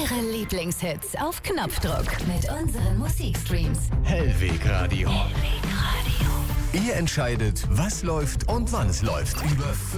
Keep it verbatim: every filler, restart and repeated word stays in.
Ihre Lieblingshits auf Knopfdruck mit unseren Musikstreams. Hellweg Radio. Hellweg Radio. Ihr entscheidet, was läuft und wann es läuft. Über